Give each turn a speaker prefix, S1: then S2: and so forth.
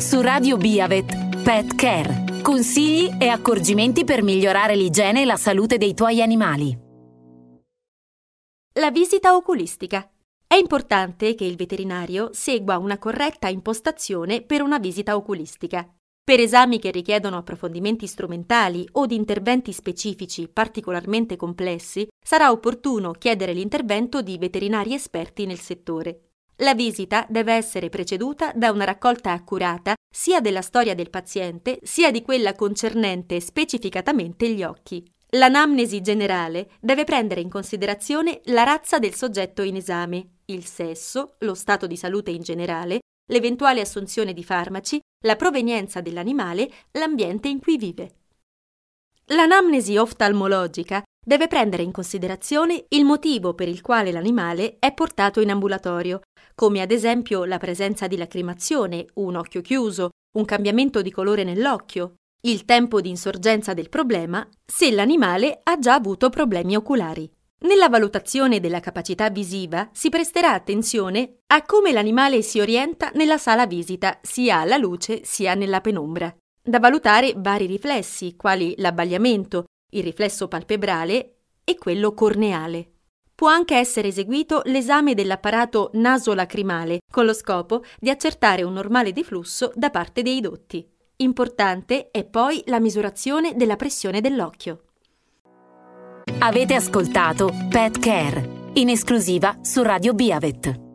S1: Su Radio Biavet, Pet Care. Consigli e accorgimenti per migliorare l'igiene e la salute dei tuoi animali.
S2: La visita oculistica. È importante che il veterinario segua una corretta impostazione per una visita oculistica. Per esami che richiedono approfondimenti strumentali o di interventi specifici particolarmente complessi, sarà opportuno chiedere l'intervento di veterinari esperti nel settore. La visita deve essere preceduta da una raccolta accurata sia della storia del paziente sia di quella concernente specificatamente gli occhi. L'anamnesi generale deve prendere in considerazione la razza del soggetto in esame, il sesso, lo stato di salute in generale, l'eventuale assunzione di farmaci, la provenienza dell'animale, l'ambiente in cui vive. L'anamnesi oftalmologica deve prendere in considerazione il motivo per il quale l'animale è portato in ambulatorio, come ad esempio la presenza di lacrimazione, un occhio chiuso, un cambiamento di colore nell'occhio, il tempo di insorgenza del problema, se l'animale ha già avuto problemi oculari. Nella valutazione della capacità visiva si presterà attenzione a come l'animale si orienta nella sala visita, sia alla luce sia nella penombra. Da valutare vari riflessi, quali l'abbagliamento, il riflesso palpebrale e quello corneale. Può anche essere eseguito l'esame dell'apparato naso-lacrimale, con lo scopo di accertare un normale deflusso da parte dei dotti. Importante è poi la misurazione della pressione dell'occhio.
S1: Avete ascoltato Pet Care, in esclusiva su Radio Biavet.